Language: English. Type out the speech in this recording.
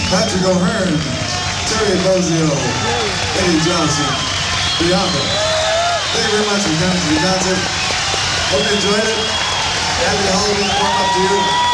Patrick O'Hearn, Terry Bozio, Eddie Johnson, Bianca. Thank you very much for coming to the concert. Hope you enjoyed it. Happy holidays, warm up to you.